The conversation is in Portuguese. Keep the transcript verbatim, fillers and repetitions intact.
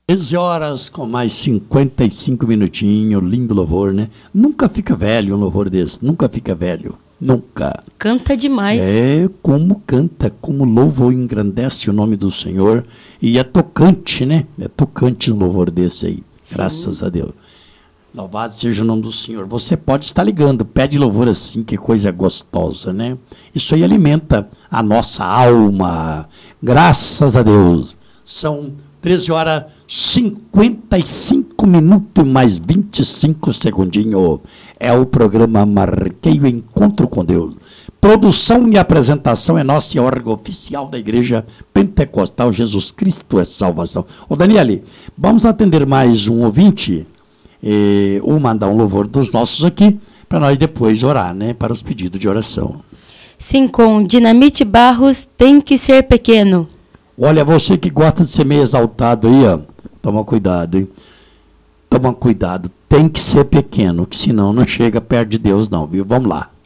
treze horas com mais cinquenta e cinco minutinhos, lindo louvor, né? Nunca fica velho um louvor desse, nunca fica velho, nunca. Canta demais. É, como canta, como louva ou engrandece o nome do Senhor. E é tocante, né? É tocante um louvor desse aí, graças Sim. a Deus. Louvado seja o nome do Senhor. Você pode estar ligando, pede louvor assim, que coisa gostosa, né? Isso aí alimenta a nossa alma, graças a Deus. São treze horas e cinquenta e cinco minutos mais vinte e cinco segundinhos. É o programa Marquei o Encontro com Deus. Produção e apresentação é nossa e órgão oficial da Igreja Pentecostal Jesus Cristo é Salvação. Ô Daniele, vamos atender mais um ouvinte, eh, ou mandar um louvor dos nossos aqui, para nós depois orar, né, para os pedidos de oração. Sim, com Dinamite Barros, tem que ser pequeno. Olha, você que gosta de ser meio exaltado aí, ó, toma cuidado, hein? Toma cuidado, tem que ser pequeno, que senão não chega perto de Deus não, viu? Vamos lá.